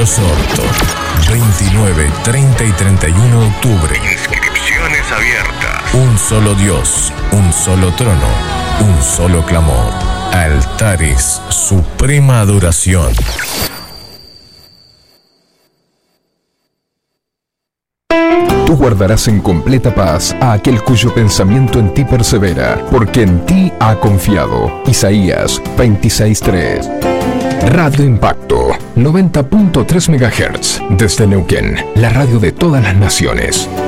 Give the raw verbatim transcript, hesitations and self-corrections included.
Osorto. veintinueve, treinta y treinta y uno de octubre. Inscripciones abiertas. Un solo Dios, un solo trono, un solo clamor. Altares, suprema adoración. Tú guardarás en completa paz a aquel cuyo pensamiento en ti persevera, porque en ti ha confiado. Isaías veintiséis tres. Radio Impacto, noventa punto tres megahertz, desde Neuquén, la radio de todas las naciones.